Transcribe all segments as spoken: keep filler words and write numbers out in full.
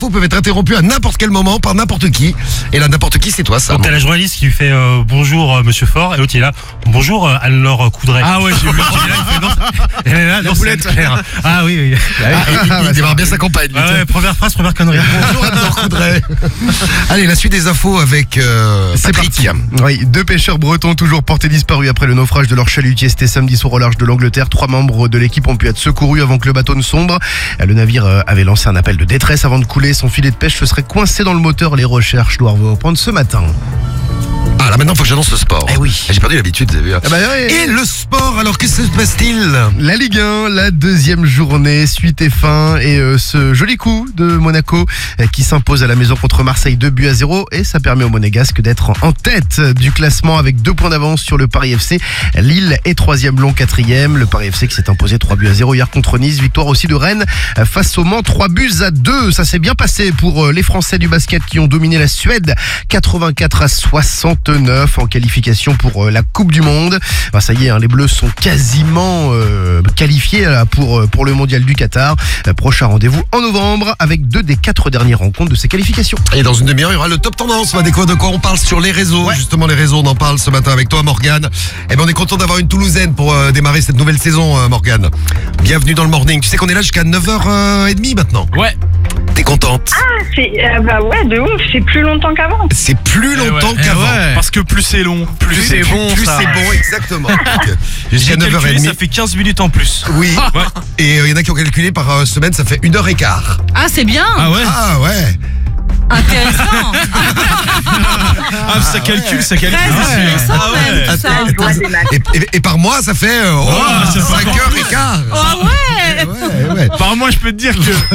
Vous peuvent être interrompus à n'importe quel moment par n'importe qui. Et là, n'importe qui, c'est toi, ça. Donc t'as la journaliste qui lui fait euh, bonjour euh, Monsieur Fort, et l'autre il est là bonjour euh, Anne-Laure Coudray. Ah ouais, j'ai vu. L'autre il est là, il fait non. Elle est là, non, c'est Anne-Claire. Ah oui, oui. Ah, il, il démarre bien sa campagne. Ah ouais, première phrase, première connerie. Bonjour Anne-Laure Coudray. Allez, la suite des infos avec euh, C'est Patrick. parti. Oui, deux pêcheurs bretons toujours portés disparus après le naufrage de leur chalutier. C'était samedi soir au large de l'Angleterre. Trois membres de l'équipe ont pu être secourus avant que le bateau ne sombre. Le navire avait lancé un appel de détresse avant de couler. Son filet de pêche se serait coincé dans le moteur. Les recherches doivent reprendre ce matin. Ah là maintenant, il faut que j'annonce le sport. Eh oui. J'ai perdu l'habitude, vous avez vu. Ah bah oui. Et le sport, alors que se passe-t-il? La Ligue un, la deuxième journée, suite et fin, et euh, ce joli coup de Monaco euh, qui s'impose à la maison contre Marseille deux buts à zéro, et ça permet aux Monégasques d'être en tête du classement avec deux points d'avance sur le Paris F C. Lille est troisième, Lyon quatrième. Le Paris F C qui s'est imposé trois buts à zéro hier contre Nice. Victoire aussi de Rennes euh, face au Mans, trois buts à deux. Ça s'est bien passé pour euh, les Français du basket qui ont dominé la Suède quatre-vingt-quatre à soixante-neuf en qualification pour euh, la Coupe du Monde. Bah, ça y est, hein, les Bleus sont quasiment euh, qualifiés là, pour, euh, pour le Mondial du Qatar. Euh, prochain rendez-vous en novembre avec deux des quatre dernières rencontres de ces qualifications. Et dans une demi-heure, il y aura le Top Tendance. On va découvrir de quoi on parle sur les réseaux. Ouais. Justement, les réseaux, on en parle ce matin avec toi, Morgane. Et ben, on est content d'avoir une Toulousaine pour euh, démarrer cette nouvelle saison, euh, Morgane. Bienvenue dans le morning. Tu sais qu'on est là jusqu'à neuf heures trente maintenant. Ouais. T'es contente? Ah, c'est, euh, bah ouais, de ouf, c'est plus longtemps qu'avant. C'est plus longtemps Eh qu'avant. ouais. Parce que plus c'est long, plus, Plus c'est bon. Plus ça. c'est bon, exactement. Donc, euh, jusqu'à J'ai neuf heures calculé, trente. ça fait quinze minutes en plus. Oui. Et il euh, y en a qui ont calculé par euh, semaine, ça fait une heure et quart. Ah, c'est bien. Ah ouais. Ah ouais. Intéressant. Ah, ça calcule, ça calcule. Très Ah ouais. intéressant, Ah ouais. même, tout ça. Je vois des maths. Et, et- et par mois, ça fait euh, oh, ça fait cinq encore heures et quart. Oh ouais. Ouais, ouais. Par moi, je peux te dire que.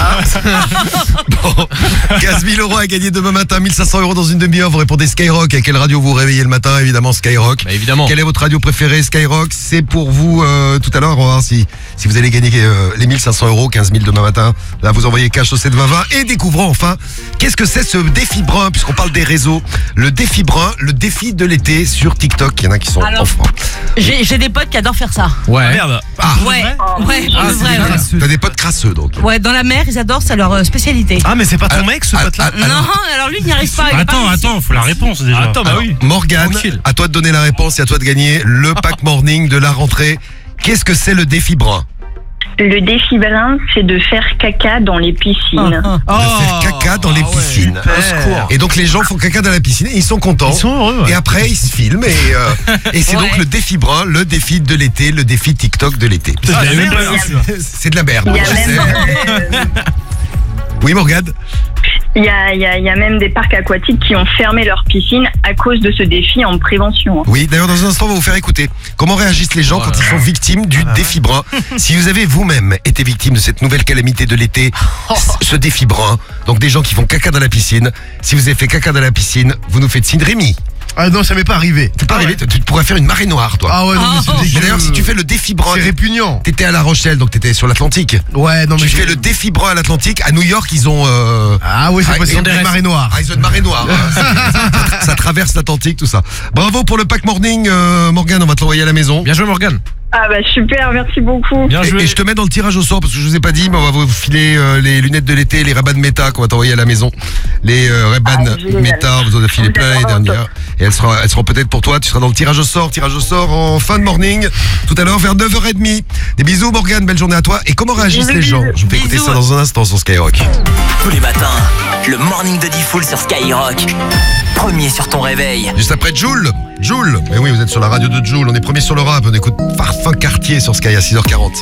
Bon, quinze mille euros à gagner demain matin, mille cinq cents euros dans une demi-heure. Vous répondez Skyrock. À quelle radio vous vous réveillez le matin? Évidemment Skyrock. Bah, évidemment. Quelle est votre radio préférée? Skyrock. C'est pour vous euh, tout à l'heure. On va voir si, si vous allez gagner euh, les mille cinq cents euros, quinze mille demain matin. Là, vous envoyez cash au sept vingt vingt. Et découvrons enfin qu'est-ce que c'est ce défi brun, puisqu'on parle des réseaux. Le défi brun, le défi de l'été sur TikTok. Il y en a qui sont Alors, enfants. J'ai j'ai des potes qui adorent faire ça. Ouais. Merde. Ah, Ouais, ouais, ah, c'est c'est vrai. bien. Ouais. T'as des potes crasseux donc. Ouais, dans la mer, ils adorent, c'est leur euh, spécialité. Ah, mais c'est pas ton Ah, mec, ce ah, pote-là? ah, Non, alors lui, il n'y arrive pas. il a Attends, pas réussi. attends, faut la réponse déjà. Attends, bah Alors, oui. Morgane, Tranquille. à toi de donner la réponse et à toi de gagner le pack morning de la rentrée. Qu'est-ce que c'est le défi brun? Le défi brun, c'est de faire caca dans les piscines. Ah, De faire caca dans les ah ouais, piscines. super. Au secours. Et donc les gens font caca dans la piscine et ils sont contents. Ils sont heureux. ouais. Et après ils se filment et, euh, et c'est Ouais. donc le défi brun, le défi de l'été, le défi TikTok de l'été. Je l'avais même pas merde. vu, celui-là. C'est de la merde. Il y a je sais. même, euh, Oui Morgane. il y a, il y a- il y a même des parcs aquatiques qui ont fermé leurs piscines à cause de ce défi en prévention. Oui, d'ailleurs dans un instant on va vous faire écouter comment réagissent les gens quand ils sont victimes du défi brun. Si vous avez vous-même été victime de cette nouvelle calamité de l'été, ce défi brun, donc des gens qui font caca dans la piscine, si vous avez fait caca dans la piscine, vous nous faites signe. Rémi, Ah non, ça m'est pas arrivé. t'es pas arrivé, tu pourrais faire une marée noire toi. Ah ouais, non, mais c'est Oh. Mais dégueu. d'ailleurs si tu fais le défi brun, C'est répugnant. t'étais à La Rochelle, donc t'étais sur l'Atlantique. Ouais, non, mais Tu j'ai- fais le défi brun à l'Atlantique. À New York, ils ont. Euh... Ah oui, c'est Ah, possible. ils ont Des des marées noires. Ah, ils ont une marée noire. hein. ça, ça traverse l'Atlantique, tout ça. Bravo pour le pack morning, euh, Morgane. On va te l'envoyer à la maison. Bien joué, Morgane. Ah bah super, merci beaucoup. Bien Et, joué. et je te mets dans le tirage au sort parce que je vous ai pas dit, mais on va vous filer euh, les lunettes de l'été, les Ray-Ban Meta qu'on va t'envoyer à la maison. Les euh, Ray-Ban Ah, génial. Meta, vous en avez filé Vous plein êtes l'année vraiment dernière. Et elles seront, elles seront peut-être pour toi. Tu seras dans le tirage au sort, tirage au sort en fin de morning. Tout à l'heure vers neuf heures trente. Des bisous, Morgane. Belle journée à toi. Et comment réagissent les gens? Je vous fais écouter Bisous. ça dans un instant sur Skyrock. Tous les matins, le morning de Diffoul sur Skyrock. Premier sur ton réveil. Juste après Joule, Joule. Mais oui, vous êtes sur la radio de Joule. On est premier sur le rap. On écoute Parfum Quartier sur Sky à six heures quarante.